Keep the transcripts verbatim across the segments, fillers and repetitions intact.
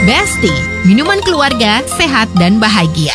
Besti, minuman keluarga, sehat dan bahagia.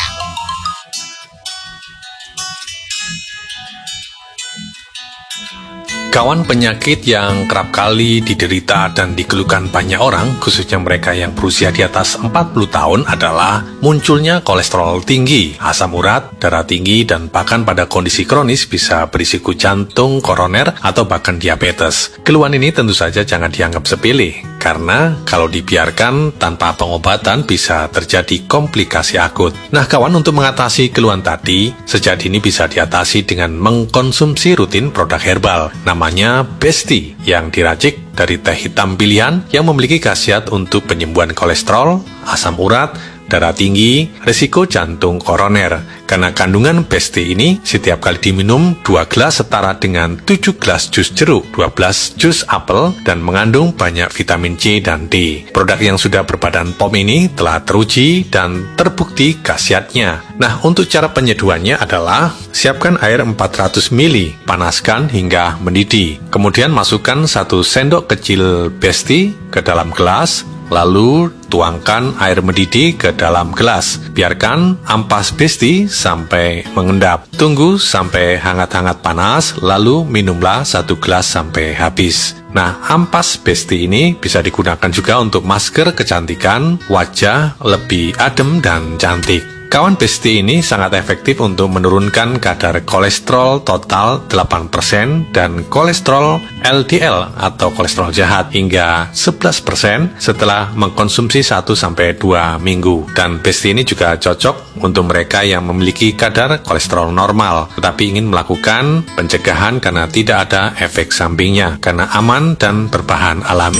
Kawan, penyakit yang kerap kali diderita dan dikeluhkan banyak orang, khususnya mereka yang berusia di atas empat puluh tahun, adalah munculnya kolesterol tinggi, asam urat, darah tinggi, dan bahkan pada kondisi kronis bisa berisiko jantung, koroner, atau bahkan diabetes. Keluhan ini tentu saja jangan dianggap sepele, karena kalau dibiarkan tanpa pengobatan bisa terjadi komplikasi akut. Nah kawan, untuk mengatasi keluhan tadi, sejak dini bisa diatasi dengan mengkonsumsi rutin produk herbal. Namanya Besti, yang diracik dari teh hitam pilihan yang memiliki khasiat untuk penyembuhan kolesterol, asam urat, darah tinggi, risiko jantung koroner. Karena kandungan Besti ini setiap kali diminum dua gelas setara dengan tujuh gelas jus jeruk, dua belas jus apel, dan mengandung banyak vitamin C dan D. Produk yang sudah berbadan P O M ini telah teruji dan terbukti khasiatnya. Nah, untuk cara penyeduhannya adalah siapkan air empat ratus mililiter, panaskan hingga mendidih. Kemudian masukkan satu sendok kecil Besti ke dalam gelas, lalu tuangkan air mendidih ke dalam gelas. Biarkan ampas Besti sampai mengendap. Tunggu sampai hangat-hangat panas, lalu minumlah satu gelas sampai habis. Nah, ampas Besti ini bisa digunakan juga untuk masker kecantikan, wajah lebih adem dan cantik. Kawan, Besti ini sangat efektif untuk menurunkan kadar kolesterol total delapan persen dan kolesterol L D L atau kolesterol jahat hingga sebelas persen setelah mengkonsumsi satu sampai dua minggu. Dan Besti ini juga cocok untuk mereka yang memiliki kadar kolesterol normal tetapi ingin melakukan pencegahan karena tidak ada efek sampingnya, karena aman dan berbahan alami.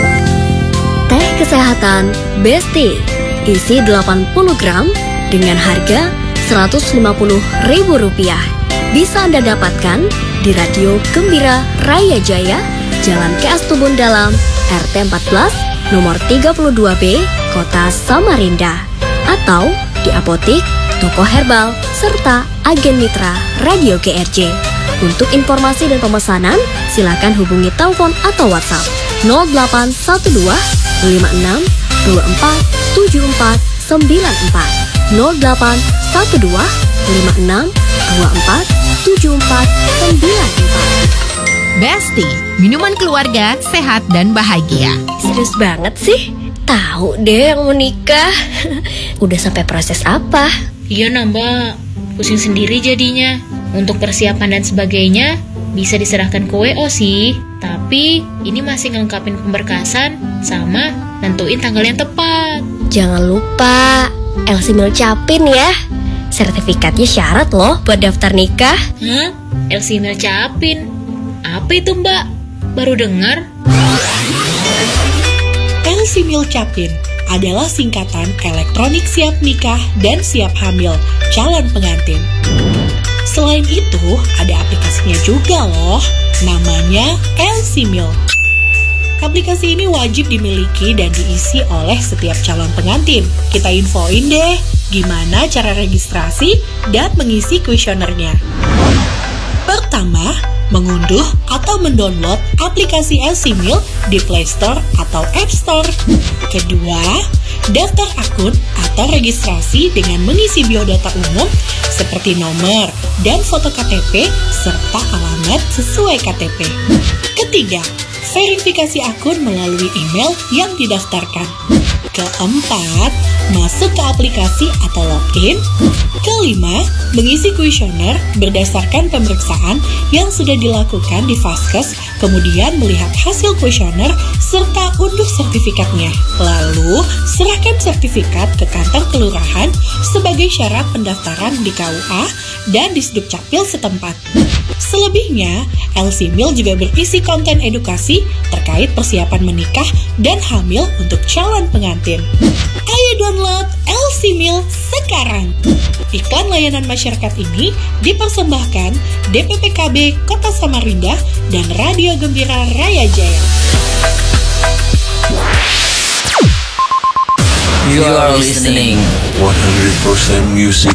Teh kesehatan Besti isi delapan puluh gram dengan harga seratus lima puluh ribu rupiah. Bisa Anda dapatkan di Radio Gembira Raya Jaya, Jalan K S Tubun Dalam, R T empat belas, nomor tiga puluh dua B, Kota Samarinda. Atau di apotik, toko herbal, serta agen mitra Radio G R J. Untuk informasi dan pemesanan, silakan hubungi telepon atau WhatsApp nol delapan satu dua lima enam dua empat tujuh empat sembilan empat. nol delapan satu dua lima enam dua empat tujuh empat sembilan empat. Besti, minuman keluarga, sehat dan bahagia. Serius banget sih? Tahu deh yang mau nikah. Udah sampai proses apa? Iya nambah, pusing sendiri jadinya. Untuk persiapan dan sebagainya bisa diserahkan ke W O sih. Tapi ini masih ngelengkapin pemberkasan sama nentuin tanggal yang tepat. Jangan lupa L C Mil Capin ya. Sertifikatnya syarat loh buat daftar nikah. Hah? L C Mil Capin? Apa itu mbak? Baru dengar. L C Mil Capin adalah singkatan elektronik siap nikah dan siap hamil calon pengantin. Selain itu, ada aplikasinya juga loh. Namanya L C Mil. Aplikasi ini wajib dimiliki dan diisi oleh setiap calon pengantin. Kita infoin deh, gimana cara registrasi dan mengisi kuesionernya. Pertama, mengunduh atau mendownload aplikasi L C Mil di Play Store atau App Store. Kedua, daftar akun atau registrasi dengan mengisi biodata umum seperti nomor dan foto K T P serta alamat sesuai K T P. Ketiga, verifikasi akun melalui email yang didaftarkan. Keempat, masuk ke aplikasi atau login. Kelima, mengisi kuesioner berdasarkan pemeriksaan yang sudah dilakukan di Vaskes, kemudian melihat hasil kuesioner serta unduh sertifikatnya. Lalu, serahkan sertifikat ke kantor kelurahan sebagai syarat pendaftaran di K U A dan di Sdukcapil setempat. Selebihnya, L C Mil juga berisi konten edukasi terkait persiapan menikah dan hamil untuk calon pengantin. Ayo download L C Mil sekarang. Iklan layanan masyarakat ini dipersembahkan D P P K B Kota Samarinda dan Radio Gembira Raya Jaya. You are listening one hundred percent music.